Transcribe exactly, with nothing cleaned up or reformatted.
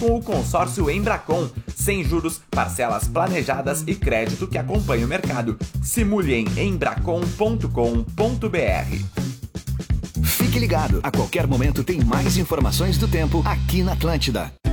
com o consórcio Embracon, sem juros, parcelas planejadas e crédito que acompanha o mercado. Simule em embracon ponto com ponto br. Fique ligado, a qualquer momento tem mais informações do tempo aqui na Atlântida.